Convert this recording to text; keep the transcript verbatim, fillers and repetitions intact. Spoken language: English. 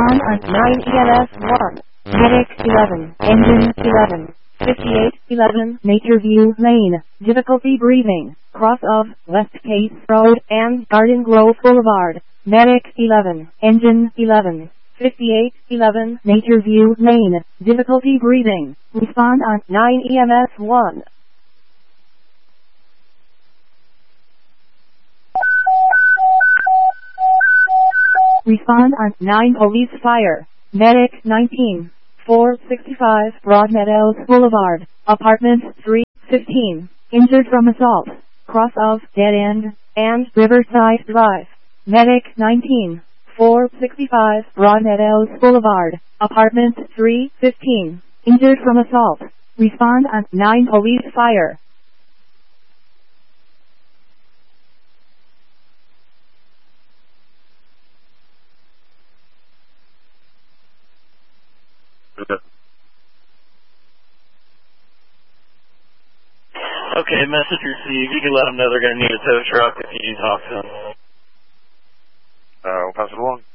Respond on nine E M S one. Medic eleven. Engine eleven. fifty-eight eleven. Nature View Lane. Difficulty breathing. Cross of West Case Road and Garden Grove Boulevard. Medic eleven. Engine eleven. fifty-eight eleven. Nature View Lane. Difficulty breathing. Respond on nine E M S one. Respond on nine Police Fire. Medic nineteen. four sixty-five Broadmeadows Boulevard. Apartment three fifteen. Injured from assault. Cross of Dead End and Riverside Drive. Medic nineteen. four sixty-five Broadmeadows Boulevard. Apartment three fifteen. Injured from assault. Respond on nine Police Fire. Okay, message received. You can let them know they're going to need a tow truck if you talk to them. Uh, we'll pass it along.